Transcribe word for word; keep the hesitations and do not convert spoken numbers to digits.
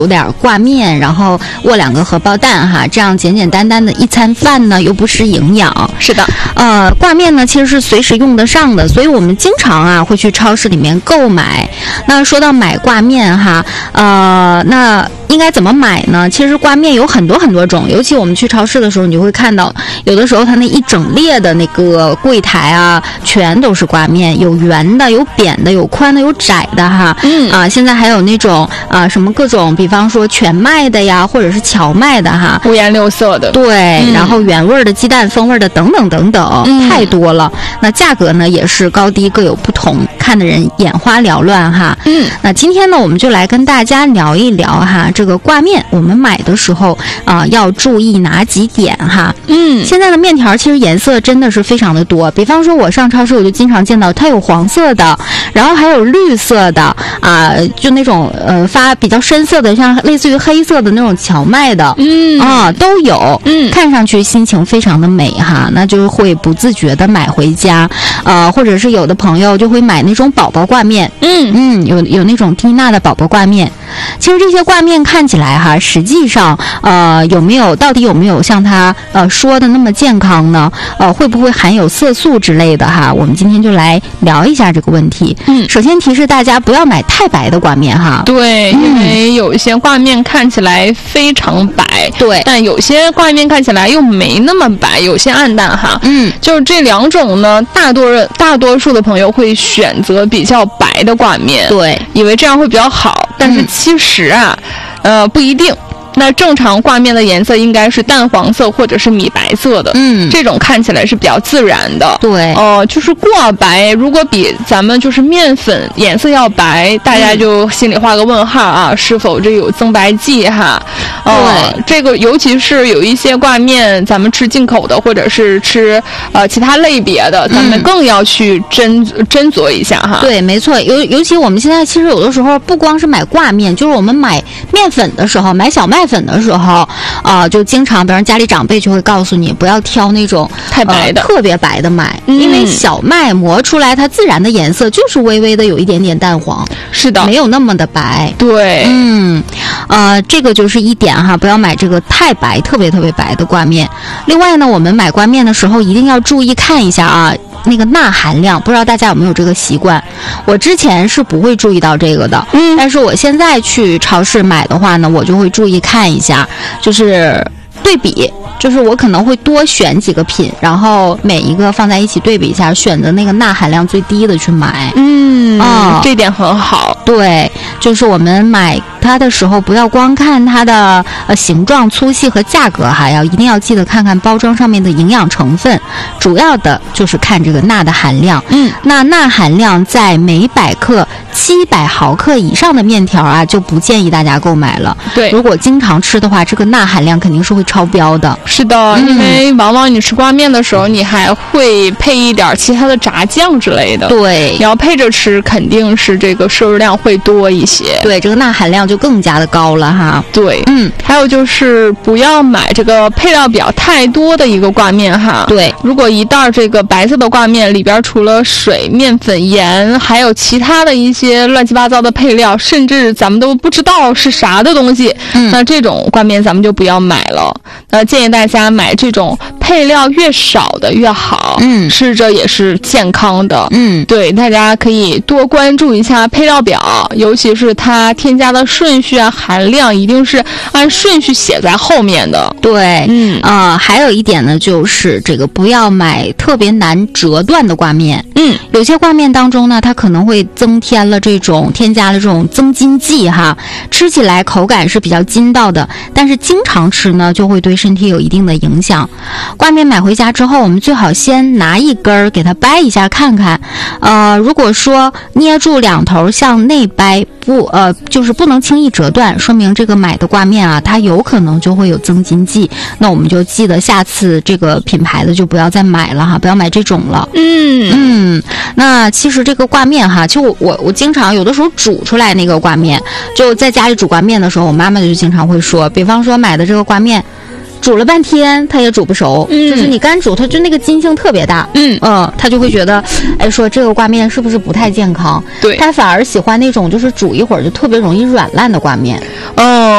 有点挂面，然后握两个荷包蛋哈，这样简简单单的一餐饭呢，又不失营养。 是的， 呃，挂面呢其实是随时用得上的，所以我们经常啊会去超市里面购买。那说到买挂面哈，呃，那应该怎么买呢？其实挂面有很多很多种，尤其我们去超市的时候，你就会看到，有的时候它那一整列的那个柜台啊，全都是挂面，有圆的，有扁的，有宽的，有窄的哈。嗯啊，现在还有那种啊什么各种，比方说全麦的呀，或者是荞麦的哈， 五颜六色的。 对， 嗯、 然后原味的、鸡蛋风味的等等等等，嗯、太多了。那价格呢也是高低各有不同，看的人眼花缭乱哈。嗯，那今天呢，我们就来跟大家聊一聊哈，这个挂面我们买的时候啊、呃、要注意哪几点哈。嗯，现在的面条其实颜色真的是非常的多，比方说我上超市我就经常见到它有黄色的，然后还有绿色的啊、呃，就那种呃发比较深色的，像类似于黑色的那种荞麦的，嗯啊都有，嗯，看上去心情非常的美哈，那就会不自觉的买回家，呃，或者是有的朋友就会买那种宝宝挂面，嗯嗯，有有那种缇娜的宝宝挂面。其实这些挂面看起来哈，实际上呃有没有到底有没有像他呃说的那么健康呢？呃会不会含有色素之类的哈？我们今天就来聊一下这个问题。嗯，首先提示大家不要买太白的挂面哈。 对，因为有一些挂面看起来非常白， 对， 但有些挂面看起来又没那么白，有些暗淡哈。嗯，就是这两种呢，大多人大多数的朋友会选择比较白的挂面， 对， 以为这样会比较好，但是其实啊，嗯、呃不一定。那正常挂面的颜色应该是淡黄色或者是米白色的，嗯，这种看起来是比较自然的。 对， 哦、呃，就是过白，如果比咱们就是面粉颜色要白，大家就心里画个问号啊，是否这有增白剂哈？哦、呃，这个尤其是有一些挂面，咱们吃进口的或者是吃呃其他类别的，咱们更要去斟斟酌一下哈。 对，没错，尤尤其我们现在其实有的时候不光是买挂面，就是我们买面粉的时候，买小麦粉的时候啊、呃，就经常比如家里长辈就会告诉你不要挑那种太白的、 呃、特别白的买、嗯、因为小麦磨出来它自然的颜色就是微微的有一点点淡黄， 是的， 没有那么的白。 对， 嗯呃这个就是一点哈，不要买这个太白特别特别白的挂面。另外呢，我们买挂面的时候一定要注意看一下啊，那个钠含量，不知道大家有没有这个习惯？我之前是不会注意到这个的，嗯，但是我现在去超市买的话呢，我就会注意看一下，就是对比，就是我可能会多选几个品，然后每一个放在一起对比一下，选择那个钠含量最低的去买。 嗯，哦，这点很好。 对，就是我们买它的时候，不要光看它的呃形状、粗细和价格哈，要一定要记得看看包装上面的营养成分，主要的就是看这个钠的含量。嗯，那钠含量在每百克七百毫克以上的面条啊，就不建议大家购买了。 对， 如果经常吃的话，这个钠含量肯定是会超标的。 是的，嗯、因为往往你吃挂面的时候，你还会配一点其他的炸酱之类的。 对， 你要配着吃，肯定是这个摄入量会多一些。 对，这个钠含量就更加的高了哈。 对，嗯，还有就是不要买这个配料表太多的一个挂面哈。 对， 如果一袋这个白色的挂面里边除了水、面粉、盐，还有其他的一些乱七八糟的配料，甚至咱们都不知道是啥的东西，嗯、那这种挂面咱们就不要买了。呃，建议大家买这种配料越少的越好，嗯，吃着也是健康的，嗯，对，大家可以多关注一下配料表，尤其是它添加的顺序啊、含量，一定是按顺序写在后面的。 对，嗯啊、呃，还有一点呢，就是这个不要买特别难折断的挂面，嗯，有些挂面当中呢，它可能会增添了这种添加了这种增筋剂哈，吃起来口感是比较筋道的，但是经常吃呢，就会对身体有一定的影响。挂面买回家之后，我们最好先拿一根儿给它掰一下看看，呃，如果说捏住两头向内掰，不呃就是不能轻易折断，说明这个买的挂面啊，它有可能就会有增筋剂，那我们就记得下次这个品牌的就不要再买了哈，不要买这种了。嗯嗯，那其实这个挂面哈，就我我我经常有的时候煮出来那个挂面，就在家里煮挂面的时候，我妈妈就经常会说，比方说买的这个挂面煮了半天它也煮不熟，嗯，就是你干煮它就那个筋性特别大，嗯嗯，他就会觉得哎说这个挂面是不是不太健康， 对， 他反而喜欢那种就是煮一会儿就特别容易软烂的挂面。 哦，